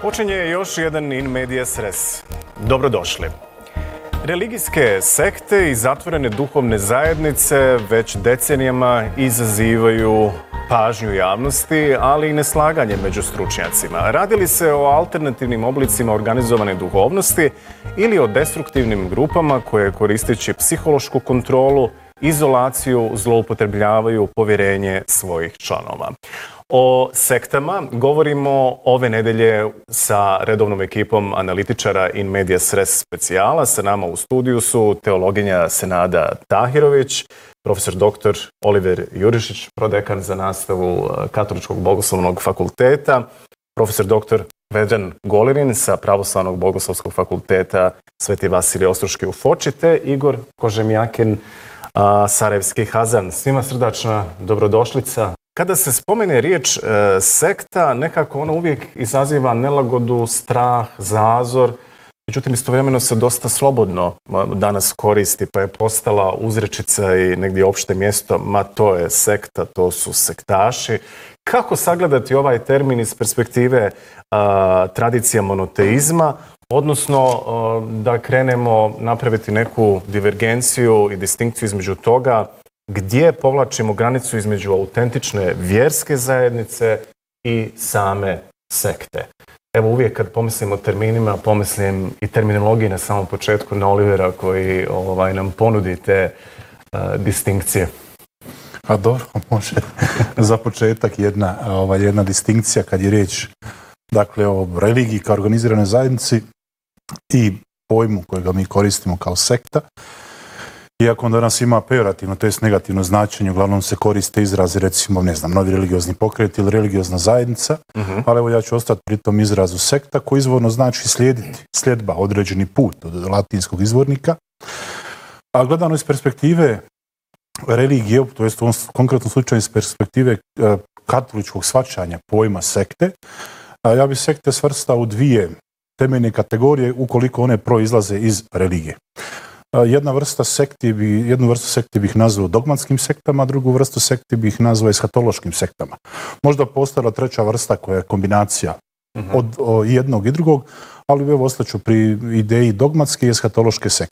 Počinje još jedan In Medias Res. Dobrodošli. Religijske sekte i zatvorene duhovne zajednice već decenijama izazivaju pažnju javnosti, ali i neslaganje među stručnjacima. Radi li se o alternativnim oblicima organizovane duhovnosti ili o destruktivnim grupama koje, koristeći psihološku kontrolu, izolaciju, zloupotrebljavaju povjerenje svojih članova? O sektama govorimo ove nedelje sa redovnom ekipom analitičara In Medias Res specijala. Sa nama u studiju su teologinja Senada Tahirović, profesor dr. Oliver Jurišić, prodekan za nastavu Katoličkog bogoslovnog fakulteta, profesor dr. Vedran Golirin sa Pravoslavnog bogoslovskog fakulteta Sveti Vasilije Ostroški u Foči, te Igor Kožemjakin, Sarajevski Hazan. Svima srdačna dobrodošlica. Kada se spomene riječ sekta, nekako ona uvijek izaziva nelagodu, strah, zazor. Međutim, istovremeno se dosta slobodno danas koristi, pa je postala uzrečica i negdje opšte mjesto, ma to je sekta, to su sektaši. Kako sagledati ovaj termin iz perspektive tradicija monoteizma, odnosno da krenemo napraviti neku divergenciju i distinkciju između toga gdje povlačimo granicu između autentične vjerske zajednice i same sekte. Evo, uvijek kad pomislim o terminima, pomislim i terminologiji na samom početku na Olivera koji nam ponudi te distinkcije. A dobro, može za početak jedna distinkcija kad je riječ dakle, o religiji kao organiziranoj zajednici i pojmu kojega mi koristimo kao sekta. Iako on danas ima pejorativno, to jest negativno značenje, uglavnom se koriste izrazi, recimo, novi religiozni pokret ili religiozna zajednica, ali evo ja ću ostati pri tom izrazu sekta, koji izvorno znači slijediti, sljedba, određeni put od latinskog izvornika. A gledano iz perspektive religije, to jest u ovom konkretnom slučaju iz perspektive katoličkog shvaćanja pojma sekte, ja bih sekte svrstao u dvije temeljne kategorije ukoliko one proizlaze iz religije. Jednu vrstu sekti bih nazvao dogmatskim sektama, drugu vrstu sekti bih nazvao eshatološkim sektama. Možda postala treća vrsta koja je kombinacija od jednog i drugog, ali evo ostaću pri ideji dogmatske i eshatološke sekte.